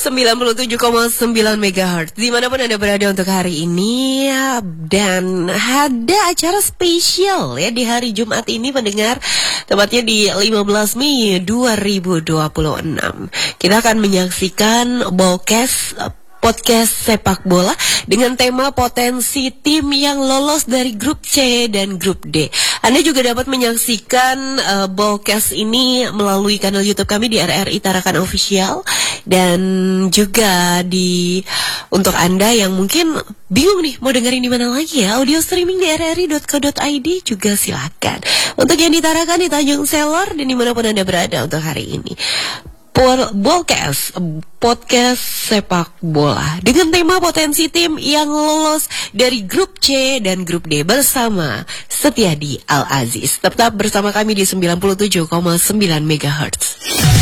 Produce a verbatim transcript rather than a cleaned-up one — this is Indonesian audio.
sembilan puluh tujuh koma sembilan megahertz dimanapun Anda berada untuk hari ini. Dan ada acara spesial ya di hari Jumat ini pendengar, tepatnya di lima belas Mei dua ribu dua puluh enam. Kita akan menyaksikan Ballcast podcast sepak bola dengan tema potensi tim yang lolos dari grup C dan grup D. Anda juga dapat menyaksikan uh, Ballcast ini melalui kanal YouTube kami di R R I Tarakan Official, dan juga di untuk Anda yang mungkin bingung nih mau dengerin di mana lagi ya, audio streaming di r r i dot co dot i d juga silakan. Untuk yang di Tarakan, di Tanjung Selor, dan dimanapun Anda berada untuk hari ini. Ballcast, podcast sepak bola dengan tema potensi tim yang lolos dari grup C dan grup D bersama Setiadi Al Aziz. Tetap bersama kami di sembilan puluh tujuh koma sembilan megahertz.